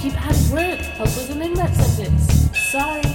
keep adding work. Help with an in that sentence. Sorry.